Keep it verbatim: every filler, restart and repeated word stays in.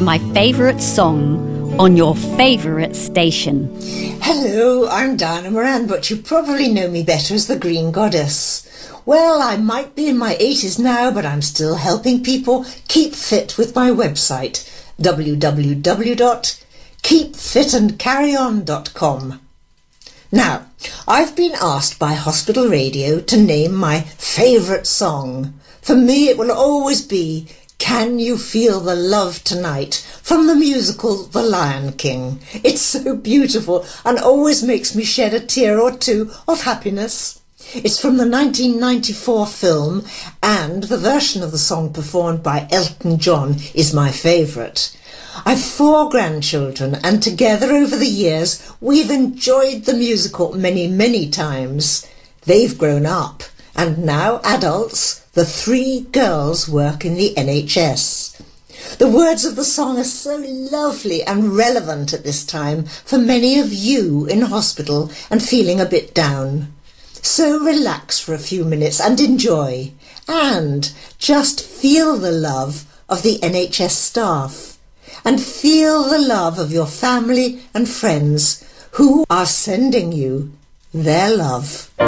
my favourite song on your favourite station. Hello, I'm Diana Moran, but you probably know me better as the Green Goddess. Well, I might be in my eighties now, but I'm still helping people keep fit with my website, w w w dot keep fit and carry on dot com. Now, I've been asked by Hospital Radio to name my favourite song. For me, it will always be Can You Feel the Love Tonight from the musical The Lion King. It's so beautiful and always makes me shed a tear or two of happiness. It's from the nineteen ninety-four film, and the version of the song performed by Elton John is my favourite. I've four grandchildren, and together over the years we've enjoyed the musical many, many times. They've grown up, and now adults, the three girls work in the N H S. The words of the song are so lovely and relevant at this time for many of you in hospital and feeling a bit down. So relax for a few minutes and enjoy, and just feel the love of the N H S staff, and feel the love of your family and friends who are sending you their love.